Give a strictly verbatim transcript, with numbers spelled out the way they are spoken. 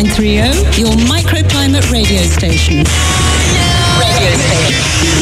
nine three zero, your microclimate radio station. Radio station.